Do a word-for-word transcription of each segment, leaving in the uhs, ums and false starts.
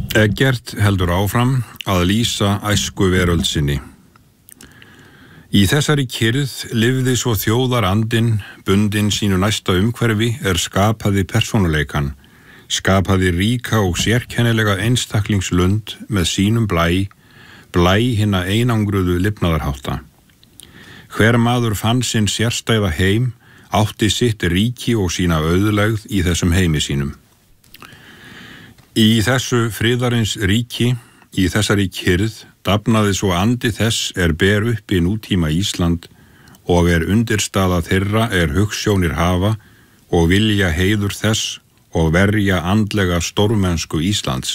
Eggert heldur áfram að lýsa æsku veröld sinni. Í þessari kyrrð lifði svo þjóðarandinn, bundinn sínu næsta umhverfi er skapaði persónuleikan, skapaði ríka og sérkennilega einstaklingslund með sínum blæ, blæ hinna einangruðu lifnaðarhátta. Hver maður fann sinn sérstæða heim, átti sitt ríki og sína auðlegð í þessum heimi sínum. Í þessu friðarins ríki, í þessari kyrrð, dafnaði svo andi þess er ber uppi nútíma Ísland og er undirstaða þeirra er hugsjónir hafa og vilja heiður þess og verja andlega stórmennsku Íslands.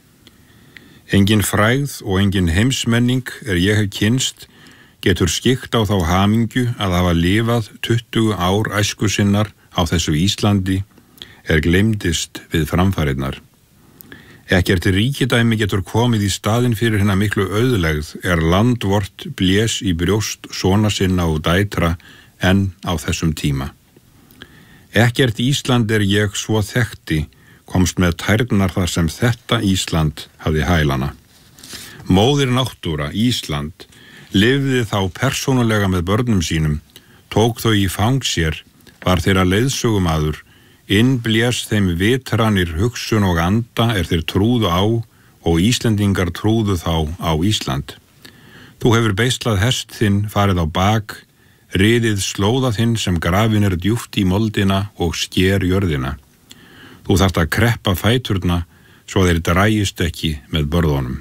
Engin frægð og engin heimsmenning er ég hef kynst getur skikkt á þá hamingju að hafa lifað tuttugu ár æsku sinnar á þessu Íslandi er gleymdist við framfarirnar. Ekkert ríkidæmi getur komið í staðinn fyrir hinna miklu auðlegð er land vort blés í brjóst sona sinna og dætra enn á þessum tíma. Ekkert Ísland er ég svo þekkti komst með tærnar þar sem þetta Ísland hafði hælana. Móðir náttúra, Ísland, lifði þá persónulega með börnum sínum, tók þau í fang sér, var þeirra leiðsögumaður, innblés þeim vitranir hugsun og anda er þeir trúðu á og Íslendingar trúðu þá á Ísland. Þú hefur beislað hest þinn farið á bak, riðið slóða þinn sem grafin er djúpt í moldina og sker jörðina. Þú þarft að kreppa fæturna svo þeir drægist ekki með börðunum.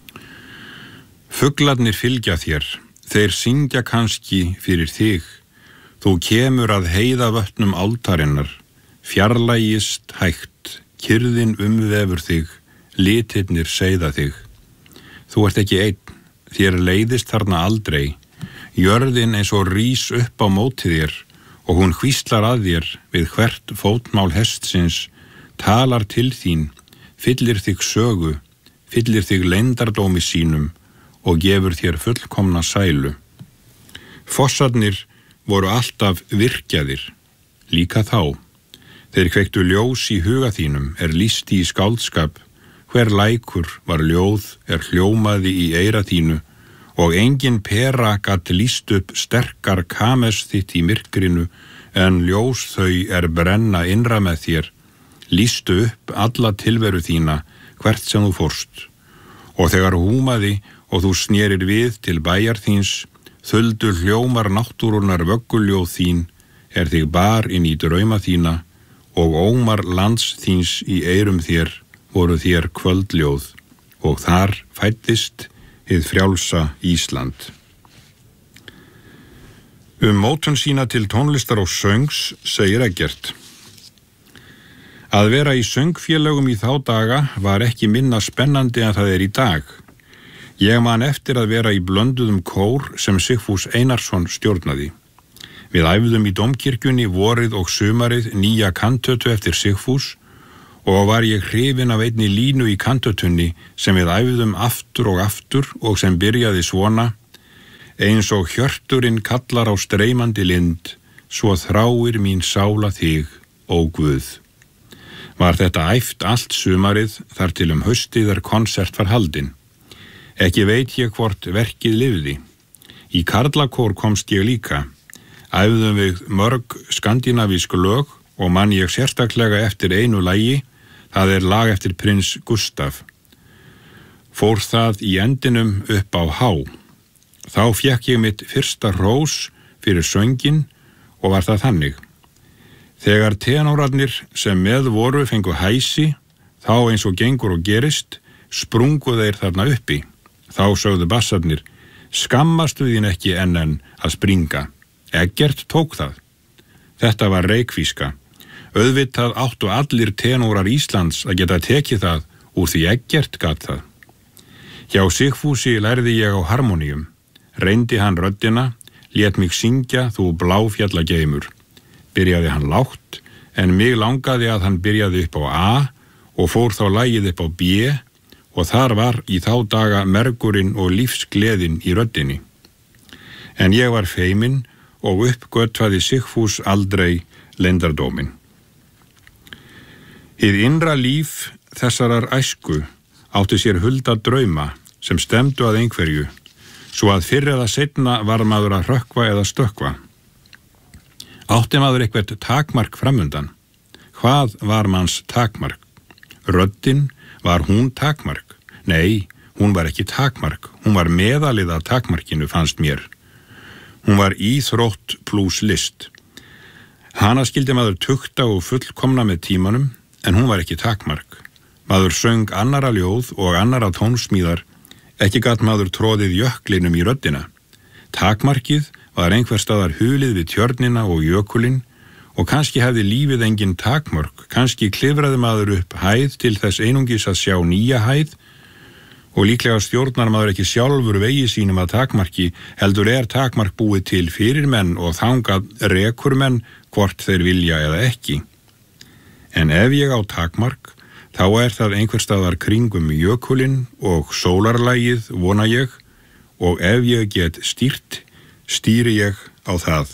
Fuglarnir fylgja þér, þeir syngja kannski fyrir þig. Þú kemur að heiða vötnum áltarinnar, fjarlægist hægt, kyrðin umvefur þig, litirnir seiða þig. Þú ert ekki einn, þér leiðist þarna aldrei, jörðin eins og rís upp á móti þér og hún hvíslar að þér við hvert fótmál hestsins, talar til þín, fyllir þig sögu, fyllir þig leyndardómi sínum og gefur þér fullkomna sælu. Fossarnir voru alltaf virkjaðir, líka þá. Þeir kveiktu ljós í huga þínum er lýsti í skáldskap, hver lækur var ljóð er hljómaði í eyra þínu og engin pera gat lýst upp sterkar kames þitt í myrkrinu en ljós þau er brenna innra með þér, lýstu upp alla tilveru þína hvert sem þú fórst. Og þegar húmaði og þú snérir við til bæjar þíns, þuldu hljómar náttúrunnar vögguljóð þín er þig bar inn í drauma þína og ómar lands þíns í eyrum þér voru þér kvöldljóð og þar fæddist hið frjálsa Ísland. Um mótun sína til tónlistar og söngs segir Eggert. Að vera í söngfélögum í þá daga var ekki minna spennandi en það er í dag. Ég man eftir að vera í blönduðum kór sem Sigfús Einarsson stjórnaði. Við æfðum í Dómkirkjunni vorið og sumarið nýja kantötu eftir Sigfús og var ég hrifin af einni línu í kantötunni sem við æfðum aftur og aftur og sem byrjaði svona: eins og hjörturinn kallar á streymandi lind, svo þráir mín sála þig, ó Guð. Var þetta æft allt sumarið þar til um haustið er konsert var haldinn. Ekki veit ég hvort verkið lifði. Í karlakór komst ég líka. Æfðum við mörg skandinavísk lög og man ég sérstaklega eftir einu lagi, það er lag eftir prins Gustaf. Fór það í endinum upp á há. Þá fékk ég mitt fyrsta hrós fyrir sönginn og var það þannig. Þegar tenórarnir sem með voru fengu hæsi, þá eins og gengur og gerist, sprungu þeir þarna uppi. Þá sögðu bassarnir, skammastu þín ekki enn en að springa. Eggert tók það. Þetta var reykvíska. Auðvitað áttu allir tenórar Íslands að geta tekið það úr því Eggert gat það. Hjá Sigfúsi lærði ég á harmoníum. Reyndi hann röddina, lét mig syngja þú bláfjallageimur. Byrjaði hann lágt, en mig langaði að hann byrjaði upp á A og fór þá lagið upp á B og þar var í þá daga mergurinn og lífsgleðin í röddinni. En ég var feiminn og uppgötvaði Sigfús aldrei leyndardóminn. Hið innra líf þessarar æsku átti sér hulda drauma sem stemdu að einhverju, svo að fyrr eða seinna var maður að hrökkva eða stökkva. Átti maður eitthvert takmark framundan? Hvað var manns takmark? Röddin, var hún takmark? Nei, hún var ekki takmark, hún var meðalið af takmarkinu fannst mér. Hún var íþrótt plús list. Hana skildi maður tukta og fullkomna með tímanum, en hún var ekki takmark. Maður söng annara ljóð og annara tónsmíðar, ekki gat maður tróðið jöklinum í röddina. Takmarkið var einhver staðar hulið við tjörnina og jökulinn, og kannski hefði lífið engin takmörk, kannski klifraði maður upp hæð til þess einungis að sjá nýja hæð, og líklega stjórnar maður ekki sjálfur vegi sínum að takmarki, heldur er takmark búið til fyrir menn og þangað rekur menn hvort þeir vilja eða ekki. En ef ég á takmark, þá er það einhver staðar kringum jökulinn og sólarlagið, vona ég, og ef ég get stýrt, stýri ég á það.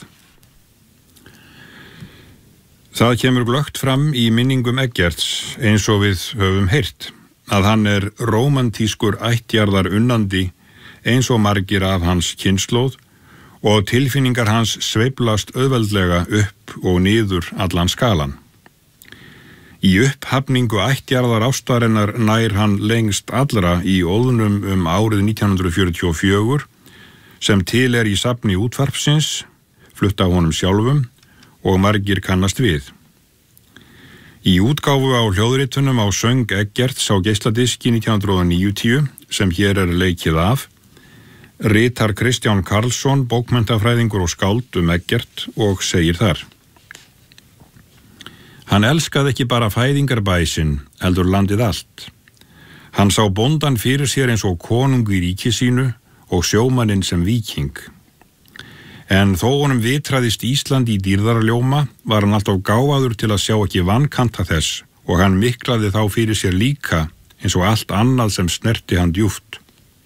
Það kemur glöggt fram í minningum Eggerts, eins og við höfum heyrt, að hann er rómantískur ættjarðar unnandi eins og margir af hans kynslóð og tilfinningar hans sveiflast auðveldlega upp og niður allan skalan. Í upphafningu ættjarðar ástarinnar nær hann lengst allra í óðnum um árið nítján hundruð fjörutíu og fjögur sem til er í safni útvarpsins, flutt af honum sjálfum og margir kannast við. Í útgáfu á hljóðritunum á söng Eggerts á geisladiski nítján hundruð níutíu, sem hér er leikið af, ritar Kristján Karlsson, bókmenntafræðingur og skáld um Eggert og segir þar: Hann elskaði ekki bara fæðingarbæsin, heldur landið allt. Hann sá bóndan fyrir sér eins og konung í ríki sínu og sjómanninn sem víking. En þó honum vitraðist Ísland í dýrðarljóma var hann alltaf gáfaður til að sjá ekki vankanta þess og hann miklaði þá fyrir sér líka eins og allt annað sem snerti hann djúpt.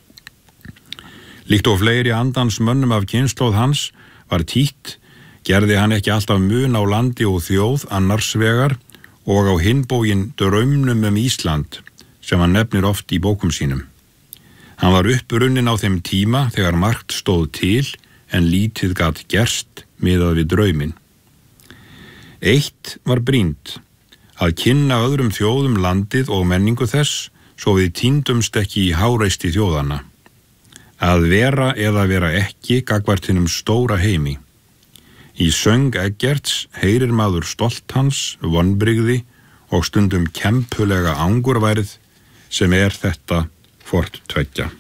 Líkt og fleiri andans mönnum af kynslóð hans var títt, gerði hann ekki alltaf mun á landi og þjóð annars vegar og á hinbógin draumnum um Ísland sem hann nefnir oft í bókum sínum. Hann var upprunninn á þeim tíma þegar margt stóð til en lítið gat gerst miðað við drauminn. Eitt var brýnt, að kynna öðrum þjóðum landið og menningu þess, svo við týndumst ekki í háreisti þjóðanna. Að vera eða vera ekki gagnvart hinum stóra heimi. Í söng Eggerts heyrir maður stolt hans, vonbrigði og stundum kempulega angurværð sem er þetta hvort tveggja.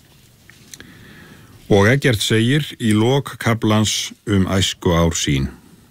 Og Eggert segir í lok kaflans um æsku ár sín: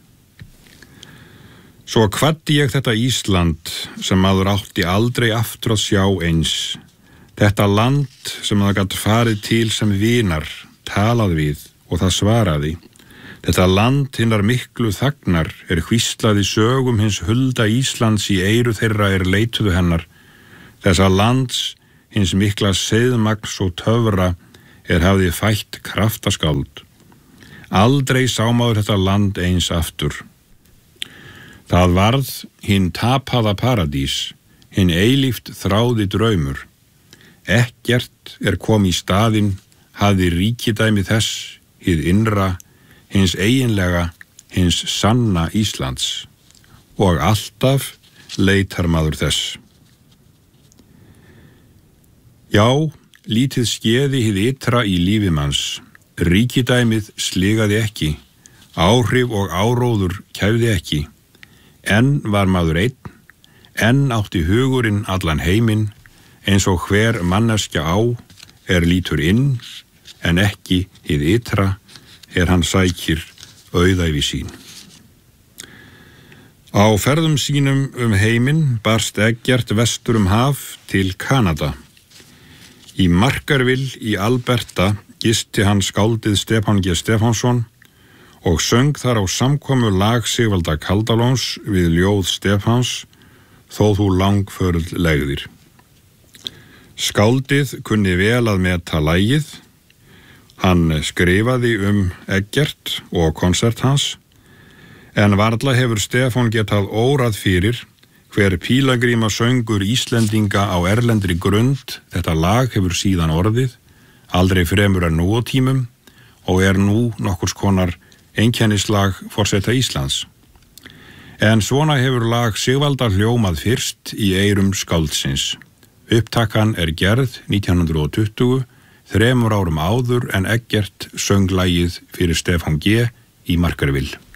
Svo kvaddi ég þetta Ísland sem maður átti aldrei aftur að sjá eins, þetta land sem það gat farið til sem vinar, talað við og það svaraði, þetta land hinnar miklu þagnar er hvíslaði sögum hins hulda Íslands í eyru þeirra er leituðu hennar, þessa lands hins mikla seiðmagns og töfra er hafði fætt kraftaskáld. Aldrei sá maður þetta land eins aftur. Það varð hinn tapaða paradís, hinn eilíft þráði draumur. Ekkert er kom í staðinn, hafði ríkidæmi þess, hið innra, hins eiginlega, hins sanna Íslands. Og alltaf leitar maður þess. Já, lítið skeði hið ytra í lífi manns, ríkidæmið sligaði ekki, áhrif og áróður kæfði ekki, enn var maður einn, enn átti hugurinn allan heiminn, eins og hver manneskja á er lítur inn, en ekki hið ytra er hann sækir auðæfi sín. Á ferðum sínum um heiminn barst Eggert vestur um haf til Kanada. Í Markarvill í Alberta gisti hann skáldið Stefán G. Stefánsson og söng þar á samkomu lag Sigvalda Kaldalóns við ljóð Stefáns, þó þú langförð legðir. Skáldið kunni vel að meta lagið, hann skrifaði um Eggert og konsert hans, en varla hefur Stefán getað órað fyrir Hver pílagríma söngur Íslendinga á erlendri grund, þetta lag hefur síðan orðið, aldrei fremur en nú á tímum og er nú nokkurs konar einkennislag forseta Íslands. En svona hefur lag Sigvaldar hljómað fyrst í eyrum skáldsins. Upptakan er gerð nítján hundruð tuttugu, þremur árum áður en Eggert söng lagið fyrir Stefán G. í Markarvill.